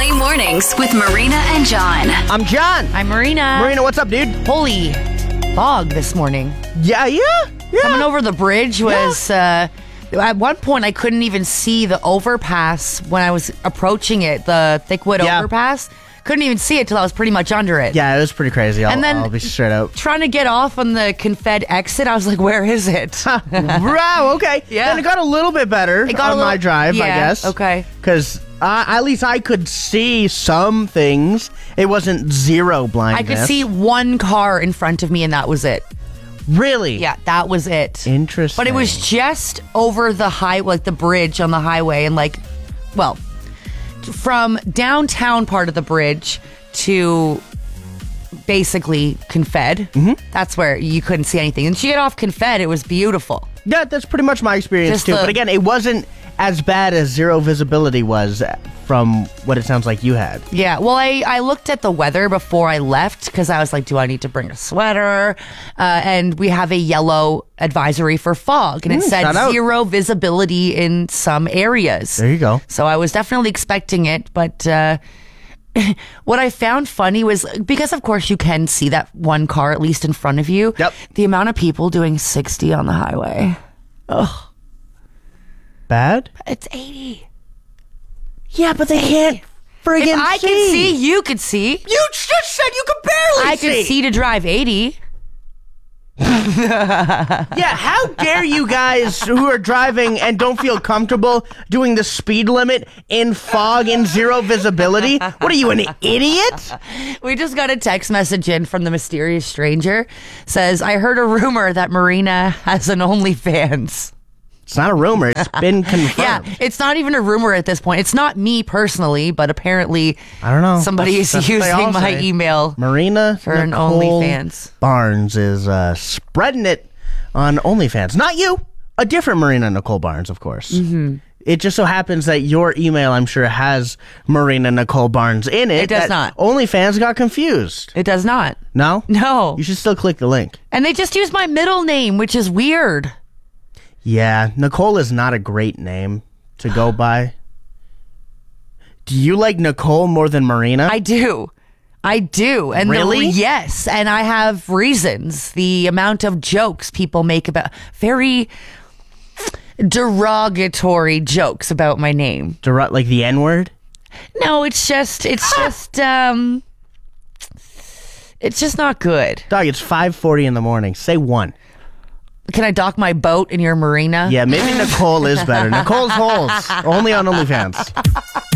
Play Mornings with Marina and John. I'm John. I'm Marina. Marina, what's up, dude? Holy fog this morning. Yeah. Coming over the bridge was, at one point I couldn't even see the overpass when I was approaching it, the Thickwood overpass. Couldn't even see it till I was pretty much under it. Yeah, it was pretty crazy. I'll be straight out. Trying to get off on the Confed exit, I was like, where is it? Wow, okay. Yeah. Then it got a little bit better on my drive, I guess. Okay. Because at least I could see some things. It wasn't zero blindness. I could see one car in front of me and that was it. Really? Yeah, that was it. Interesting. But it was just over the the bridge on the highway and from downtown part of the bridge to basically Confed. Mm-hmm. That's where you couldn't see anything. And you get off Confed, it was beautiful. Yeah, that's pretty much my experience Just too. But again, it wasn't as bad as zero visibility was from what it sounds like you had. Yeah, well, I looked at the weather before I left because I was like, do I need to bring a sweater? And we have a yellow advisory for fog, and it said zero visibility in some areas. There you go. So I was definitely expecting it, but what I found funny was, because of course you can see that one car at least in front of you, the amount of people doing 60 on the highway. Ugh. Bad? It's 80. Yeah, but they can't friggin' see. If I can see, you could see. You just said you could barely I could see to drive 80. Yeah, how dare you guys who are driving and don't feel comfortable doing the speed limit in fog in zero visibility? What are you, an idiot? We just got a text message in from the mysterious stranger. Says, I heard a rumor that Marina has an OnlyFans. It's not a rumor. It's been confirmed. Yeah, it's not even a rumor at this point. It's not me personally, but apparently I don't know. Somebody is using my email Marina for an OnlyFans. Barnes is spreading it on OnlyFans. Not you. A different Marina Nicole Barnes, of course. Mm-hmm. It just so happens that your email, I'm sure, has Marina Nicole Barnes in it. It does not. OnlyFans got confused. It does not. No? No. You should still click the link. And they just use my middle name, which is weird. Yeah, Nicole is not a great name to go by. Do you like Nicole more than Marina? I do. And really? Yes. And I have reasons. The amount of jokes people make about very derogatory jokes about my name. Like the N-word? No, it's just not good. Dog, it's 5:40 in the morning. Say one. Can I dock my boat in your marina? Yeah, maybe Nicole is better. Nicole's holes, only on OnlyFans.